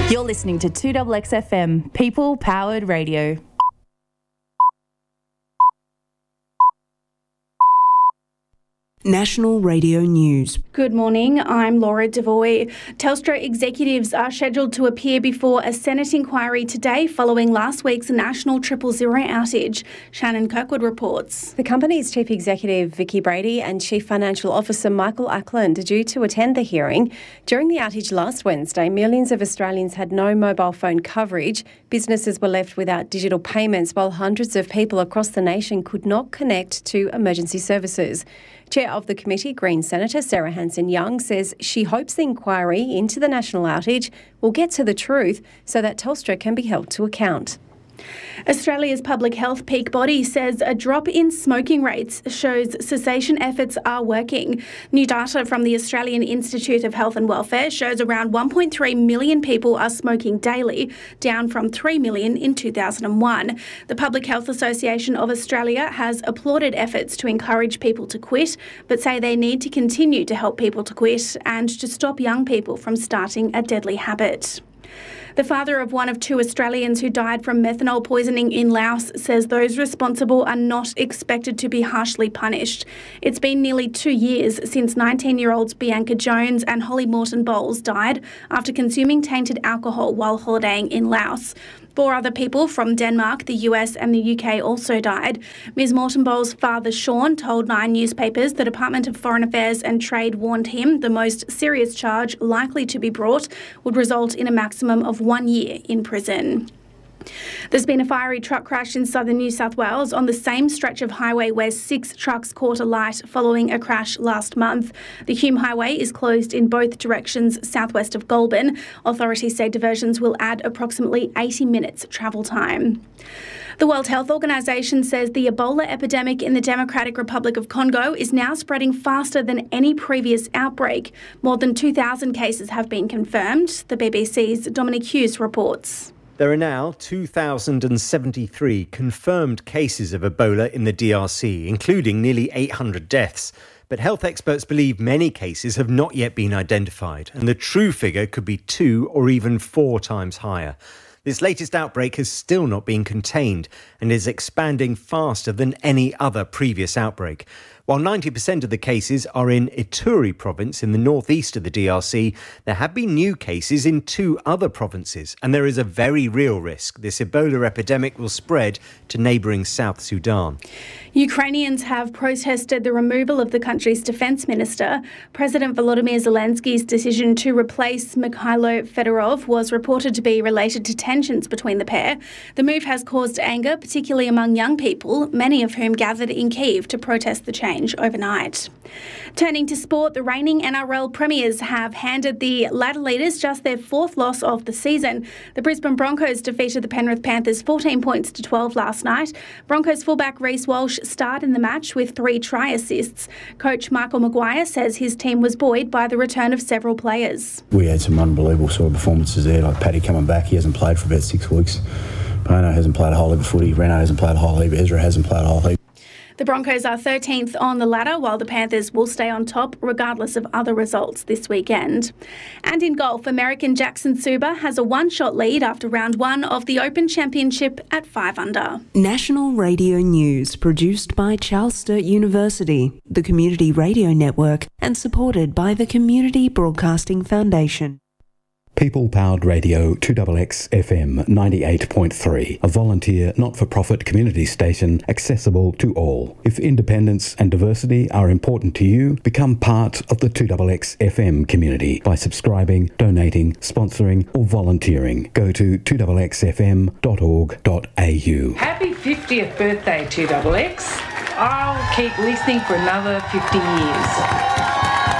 You're listening to 2XXFM, people-powered radio. National Radio News. Good morning, I'm Laura Devoy. Telstra executives are scheduled to appear before a Senate inquiry today following last week's national 000 outage. Shannon Kirkwood reports. The company's Chief Executive Vicky Brady and Chief Financial Officer Michael Ackland are due to attend the hearing. During the outage last Wednesday, millions of Australians had no mobile phone coverage. Businesses were left without digital payments while hundreds of people across the nation could not connect to emergency services. Chair of the committee, Green Senator Sarah Hanson-Young, says she hopes the inquiry into the national outage will get to the truth so that Telstra can be held to account. Australia's public health peak body says a drop in smoking rates shows cessation efforts are working. New data from the Australian Institute of Health and Welfare shows around 1.3 million people are smoking daily, down from 3 million in 2001. The Public Health Association of Australia has applauded efforts to encourage people to quit, but say they need to continue to help people to quit and to stop young people from starting a deadly habit. The father of one of two Australians who died from methanol poisoning in Laos says those responsible are not expected to be harshly punished. It's been nearly 2 years since 19-year-olds Bianca Jones and Holly Morton Bowles died after consuming tainted alcohol while holidaying in Laos. 4 other people from Denmark, the US and the UK also died. Ms Morton Bowles' father, Sean, told 9 newspapers the Department of Foreign Affairs and Trade warned him the most serious charge likely to be brought would result in a maximum of 1 year in prison. There's been a fiery truck crash in southern New South Wales on the same stretch of highway where 6 trucks caught alight following a crash last month. The Hume Highway is closed in both directions southwest of Goulburn. Authorities say diversions will add approximately 80 minutes travel time. The World Health Organization says the Ebola epidemic in the Democratic Republic of Congo is now spreading faster than any previous outbreak. More than 2,000 cases have been confirmed. The BBC's Dominic Hughes reports. There are now 2,073 confirmed cases of Ebola in the DRC, including nearly 800 deaths. But health experts believe many cases have not yet been identified, and the true figure could be 2 or even 4 times higher. This latest outbreak has still not been contained and is expanding faster than any other previous outbreak. While 90% of the cases are in Ituri province in the northeast of the DRC, there have been new cases in 2 other provinces, and there is a very real risk this Ebola epidemic will spread to neighbouring South Sudan. Ukrainians have protested the removal of the country's defence minister. President Volodymyr Zelensky's decision to replace Mikhailo Fedorov was reported to be related to tensions between the pair. The move has caused anger, particularly among young people, many of whom gathered in Kyiv to protest the change overnight. Turning to sport, the reigning NRL premiers have handed the ladder leaders just their 4th loss of the season. The Brisbane Broncos defeated the Penrith Panthers 14 points to 12 last night. Broncos fullback Reece Walsh starred in the match with 3 try assists. Coach Michael Maguire says his team was buoyed by the return of several players. We had some unbelievable sort of performances there, like Paddy coming back. He hasn't played for about 6 weeks. Bono hasn't played a whole heap of footy. Reno hasn't played a whole heap. Ezra hasn't played a whole heap. The Broncos are 13th on the ladder, while the Panthers will stay on top regardless of other results this weekend. And in golf, American Jackson Suba has a 1-shot lead after round 1 of the Open Championship at 5 under. National Radio News, produced by Charles Sturt University, the Community Radio Network, and supported by the Community Broadcasting Foundation. People-powered radio 2XX FM 98.3, a volunteer not-for-profit community station accessible to all. If independence and diversity are important to you, become part of the 2XX FM community by subscribing, donating, sponsoring or volunteering. Go to 2xxfm.org.au. Happy 50th birthday 2XX. I'll keep listening for another 50 years.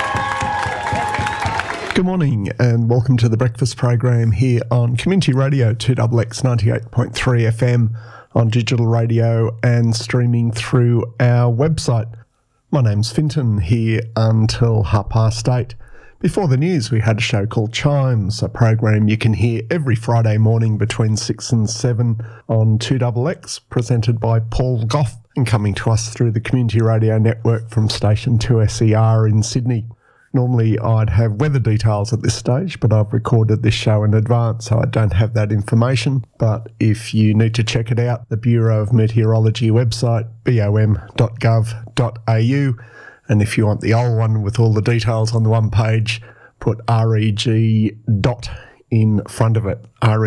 Good morning and welcome to the breakfast program here on Community Radio 2XX 98.3 FM on digital radio and streaming through our website. My name's Finton, here until 8:30. Before the news, we had a show called Chimes, a program you can hear every Friday morning between 6 and 7 on 2XX, presented by Paul Goff and coming to us through the Community Radio Network from Station 2SER in Sydney. Normally I'd have weather details at this stage, but I've recorded this show in advance, so I don't have that information. But if you need to check it out, the Bureau of Meteorology website, bom.gov.au, and if you want the old one with all the details on the one page, put reg. in front of it,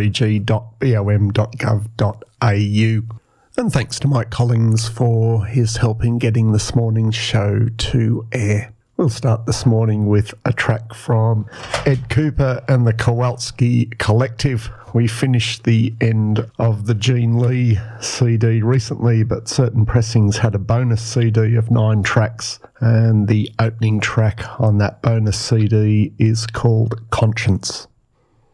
reg.bom.gov.au. And thanks to Mike Collins for his help in getting this morning's show to air. We'll start this morning with a track from Ed Cooper and the Kowalski Collective. We finished the end of the Gene Lee CD recently, but certain pressings had a bonus CD of 9 tracks, and the opening track on that bonus CD is called Conscience.